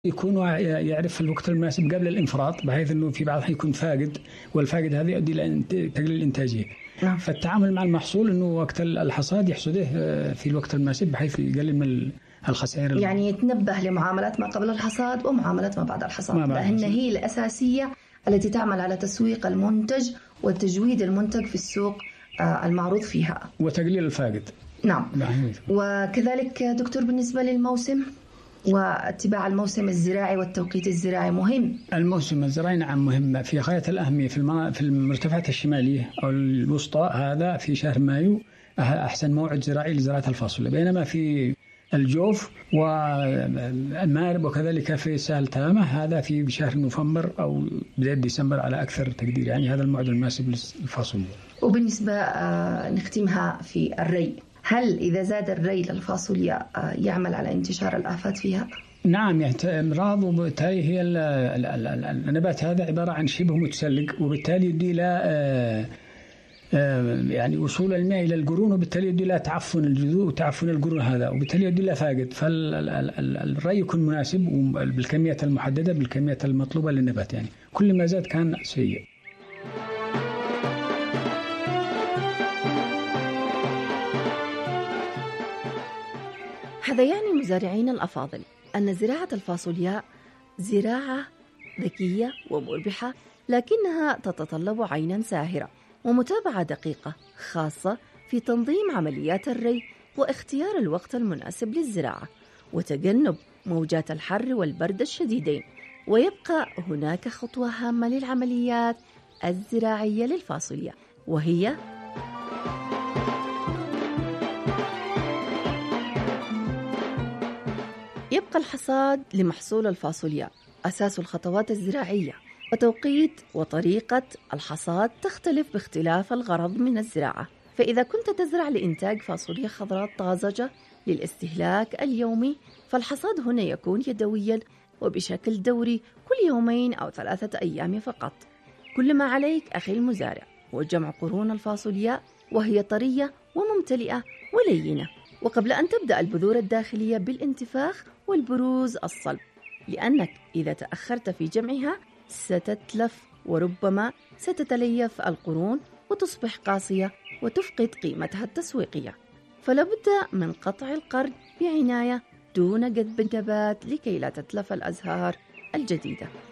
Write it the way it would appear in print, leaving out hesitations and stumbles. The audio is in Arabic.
يكون يعرف الوقت المناسب قبل الانفراط، بحيث أنه في بعض يكون فاقد، والفاقد هذا يؤدي إلى تقليل الإنتاجية. فالتعامل مع المحصول أنه وقت الحصاد يحصده في الوقت المناسب بحيث يقلل من الخسائر. يعني يتنبه لمعاملات ما قبل الحصاد ومعاملات ما بعد الحصاد، لأن هي الأساسية التي تعمل على تسويق المنتج وتجويد المنتج في السوق المعروض فيها وتقليل الفاقد. نعم. وكذلك دكتور بالنسبة للموسم واتباع الموسم الزراعي والتوقيت الزراعي مهم. الموسم الزراعي نعم مهم في غاية الأهمية في المرتفعات الشمالية أو الوسطى، هذا في شهر مايو أحسن موعد زراعي لزراعة الفاصوليا، بينما في الجوف والمارب وكذلك في سهل تامة هذا في شهر نوفمبر أو بداية ديسمبر على أكثر تقدير، يعني هذا الموعد المناسب للفاصوليا. وبالنسبة نختمها في الري، هل إذا زاد الري للفاصوليا يعمل على انتشار الآفات فيها؟ نعم، أمراض، وبالتالي هي النبات هذا عبارة عن شبه متسلق، وبالتالي يؤدي إلى يعني وصول الماء إلى القرون، وبالتالي يؤدي إلى تعفن الجذور وتعفن القرون هذا، وبالتالي يؤدي إلى فاقد. فالري يكون مناسب بالكميات المحددة بالكميات المطلوبة للنبات، يعني كل ما زاد كان سيء. هذا يعني مزارعين الأفاضل أن زراعة الفاصوليا زراعة ذكية ومربحة، لكنها تتطلب عينا ساهرة ومتابعة دقيقة، خاصة في تنظيم عمليات الري واختيار الوقت المناسب للزراعة وتجنب موجات الحر والبرد الشديدين. ويبقى هناك خطوة هامة للعمليات الزراعية للفاصوليا، وهي يبقى الحصاد لمحصول الفاصوليا أساس الخطوات الزراعية، وتوقيت وطريقة الحصاد تختلف باختلاف الغرض من الزراعة. فإذا كنت تزرع لإنتاج فاصوليا خضراء طازجة للاستهلاك اليومي، فالحصاد هنا يكون يدويا وبشكل دوري كل 2 أو 3 أيام فقط. كل ما عليك أخي المزارع هو جمع قرون الفاصوليا وهي طرية وممتلئة ولينة، وقبل أن تبدأ البذور الداخلية بالانتفاخ والبروز الصلب، لأنك إذا تأخرت في جمعها ستتلف وربما ستتليف القرون وتصبح قاسية وتفقد قيمتها التسويقية. فلا بد من قطع القرن بعناية دون جذب النبات لكي لا تتلف الأزهار الجديدة.